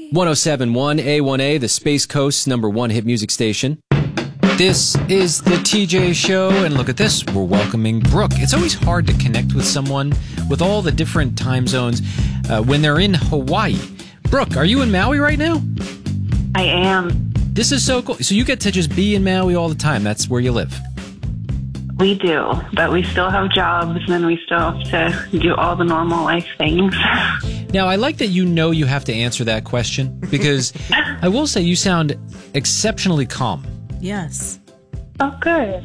1071 A1A, the Space Coast's #1 hit music station. This is the TJ Show, and look at this, we're welcoming Brooke. It's always hard to connect with someone with all the different time zones when they're in Hawaii. Brooke, are you in Maui right now? I am. This is so cool. So you get to just be in Maui all the time. That's where you live. We do, but we still have jobs and we still have to do all the normal life things. Now, I like that you have to answer that question because I will say you sound exceptionally calm. Yes. Oh, good.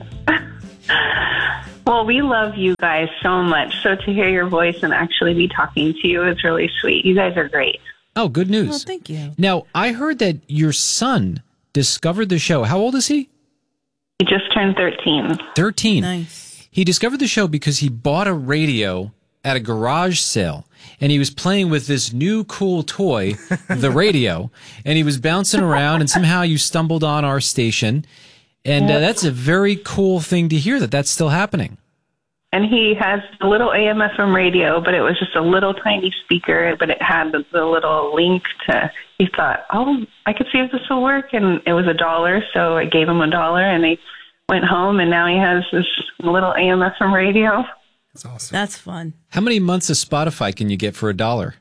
Well, we love you guys so much. So to hear your voice and actually be talking to you is really sweet. You guys are great. Oh, good news. Well, thank you. Now, I heard that your son discovered the show. How old is he? He just turned 13. 13. Nice. He discovered the show because he bought a radio at a garage sale, and he was playing with this new cool toy, the radio, and he was bouncing around, and somehow you stumbled on our station, and that's a very cool thing to hear that that's still happening. And he has a little AM/FM radio, but it was just a little tiny speaker, but it had the little link to, he thought, oh, I could see if this will work. And it was $1, so I gave him $1, and he went home, and now he has this little AM/FM radio. That's awesome. That's fun. How many months of Spotify can you get for $1?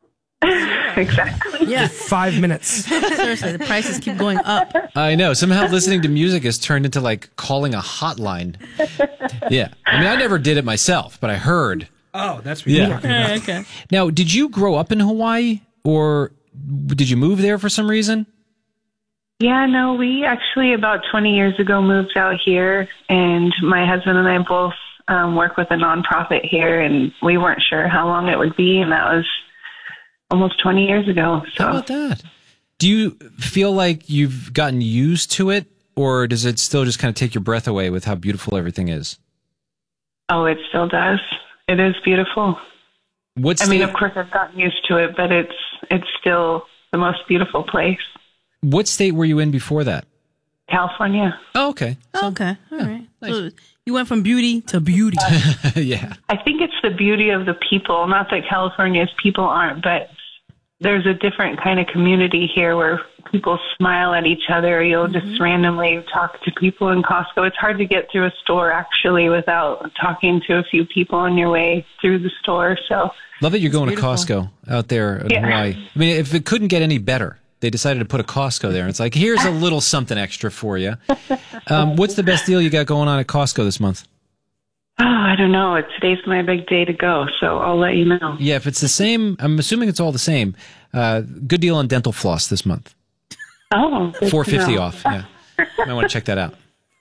Exactly. Yeah. 5 minutes. Seriously, the prices keep going up. I know. Somehow listening to music has turned into like calling a hotline. Yeah. I mean, I never did it myself, but I heard. Oh, that's what you're talking about. Okay. Now, did you grow up in Hawaii or did you move there for some reason? Yeah, no, we actually about 20 years ago moved out here, and my husband and I both work with a nonprofit here, and we weren't sure how long it would be, and that was almost 20 years ago. So. How about that? Do you feel like you've gotten used to it, or does it still just kind of take your breath away with how beautiful everything is? Oh, it still does. It is beautiful. I mean, of course, I've gotten used to it, but it's still the most beautiful place. What state were you in before that? California. Oh, okay. Okay. All right. Nice. So you went from beauty to beauty. Yeah. I think it's the beauty of the people. Not that California's people aren't, but there's a different kind of community here where people smile at each other. You'll just randomly talk to people in Costco. It's hard to get through a store, actually, without talking to a few people on your way through the store. So Love that you're going beautiful. to Costco out there in Hawaii. I mean, if it couldn't get any better, they decided to put a Costco there. And it's like, here's a little something extra for you. What's the best deal you got going on at Costco this month? Oh, I don't know. Today's my big day to go, so I'll let you know. Yeah, if it's the same, I'm assuming it's all the same. Good deal on dental floss this month. Oh, good to $4.50 know. off. Yeah, might want to check that out.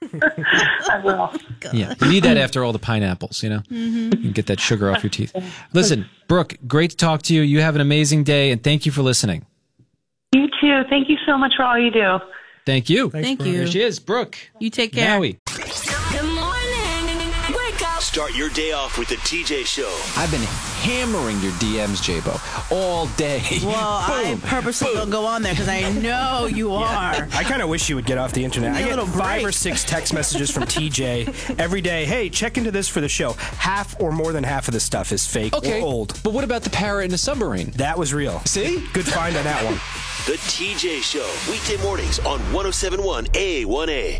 I will. Yeah, you need that after all the pineapples. You know, you can get that sugar off your teeth. Listen, Brooke, great to talk to you. You have an amazing day, and thank you for listening. You too. Thank you so much for all you do. Thank you. Thank There you. she is, Brooke. You take care. Maui. Good morning. Wake up. Start your day off with the TJ Show. I've been hammering your DMs, J-Bo, all day. Well, I purposely don't go on there because I know you are. I kind of wish you would get off the internet. I Give me a get little 5 or break. 6 text messages from TJ every day. Hey, check into this for the show. Half or more than half of the stuff is fake Okay, or old. but what about the parrot in the submarine? That was real. See? Good find on that one. The TJ Show. Weekday mornings on 1071 A1A.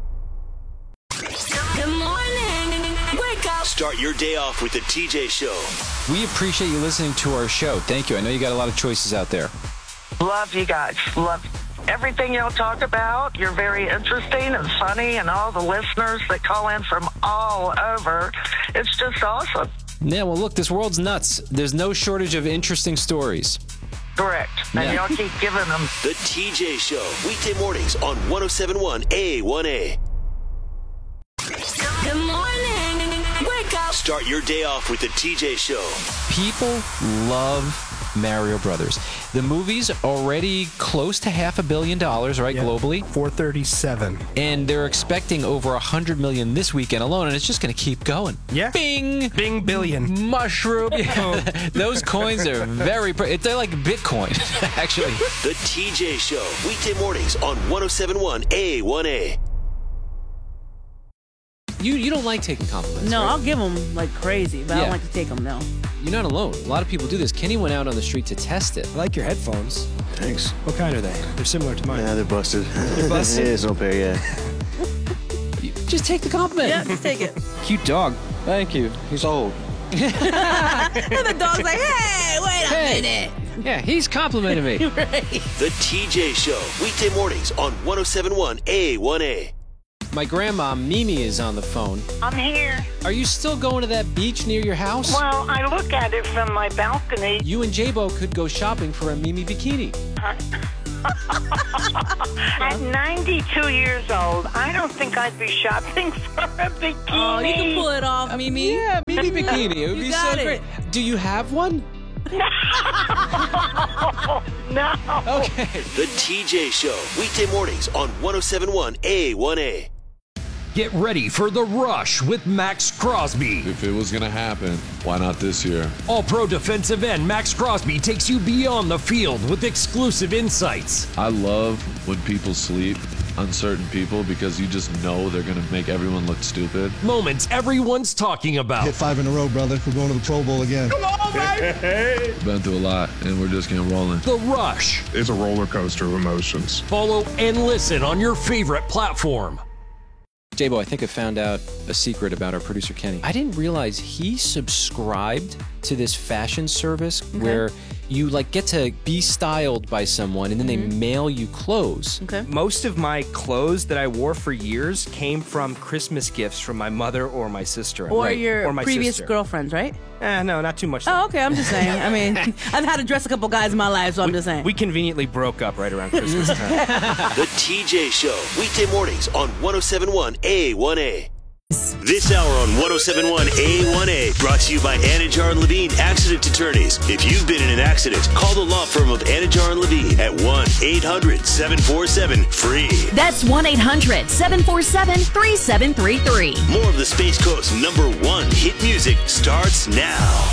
Good morning. Wake up. Start your day off with the TJ Show. We appreciate you listening to our show. Thank you. I know you got a lot of choices out there. Love you guys. Love everything y'all talk about. You're very interesting and funny, and all the listeners that call in from all over. It's just awesome. Yeah, well, look, this world's nuts. There's no shortage of interesting stories. Correct. And Yeah. y'all keep giving them. The TJ Show. Weekday mornings on 1071 A1A. Good morning. Wake up. Start your day off with the TJ Show. People love Mario Brothers. The movie's already close to $500 million, right, globally? 437. And they're expecting over $100 million this weekend alone, and it's just going to keep going. Yeah. Bing! Bing billion. Mushroom. Those coins are they're like Bitcoin, actually. The TJ Show. Weekday mornings on 1071 A1A. You don't like taking compliments, No, right? I'll give them like crazy, but I Yeah. don't like to take them, no. you're not alone. A lot of people do this. Kenny went out on the street to test it. I like your headphones. Thanks. What kind are they? They're similar to mine. Yeah, they're busted. They're busted? It's no pair yet. Just take the compliment. Yeah, just take it. Cute dog. Thank you. He's old. And the dog's like, hey, wait a minute. Yeah, he's complimenting me. Right. The TJ Show, weekday mornings on 107.1 A1A. My grandma, Mimi, is on the phone. I'm here. Are you still going to that beach near your house? Well, I look at it from my balcony. You and J-Bo could go shopping for a Mimi bikini. At 92 years old, I don't think I'd be shopping for a bikini. Oh, you can pull it off, Mimi. Yeah, Mimi bikini. It would You be got so it. great. Do you have one? No. Okay. The TJ Show, weekday mornings on 107.1 A1A. Get ready for The Rush with Max Crosby. If it was going to happen, why not this year? All-pro defensive end Max Crosby takes you beyond the field with exclusive insights. I love when people sleep on certain people because you just know they're going to make everyone look stupid. Moments everyone's talking about. Hit 5 in a row, brother. We're going to the Pro Bowl again. Come on, baby! Been through a lot, and we're just getting rolling. The Rush. It's a roller coaster of emotions. Follow and listen on your favorite platform. J-Bo, I think I found out a secret about our producer, Kenny. I didn't realize he subscribed to this fashion service where you like get to be styled by someone and then they mail you clothes. Okay. Most of my clothes that I wore for years came from Christmas gifts from my mother or my sister. Or your my previous sister. girlfriends, right? No, not too much. Oh, okay. I'm just saying. I mean, I've had to dress a couple guys in my life, so I'm just saying. We conveniently broke up right around Christmas time. The TJ Show, weekday mornings on 107.1 A1A. This hour on 107.1 A1A brought to you by Anajar and Levine Accident Attorneys. If you've been in an accident, call the law firm of Anajar and Levine at 1-800-747-FREE. That's 1-800-747-3733. More of the Space Coast #1 hit music starts now.